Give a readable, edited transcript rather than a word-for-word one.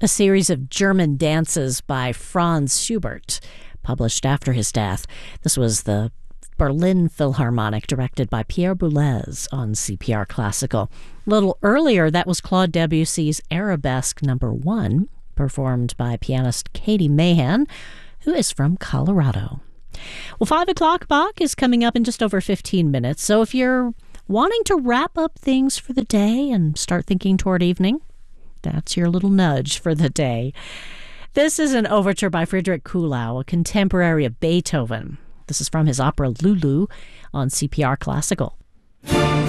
a series of German dances by Franz Schubert, published after his death. This was the Berlin Philharmonic, directed by Pierre Boulez on CPR Classical. A little earlier, that was Claude Debussy's Arabesque No. 1, performed by pianist Katie Mahan, who is from Colorado. Well, 5 o'clock Bach is coming up in just over 15 minutes, so if you're wanting to wrap up things for the day and start thinking toward evening, that's your little nudge for the day. This is an overture by Friedrich Kuhlau, a contemporary of Beethoven. This is from his opera Lulu on CPR Classical.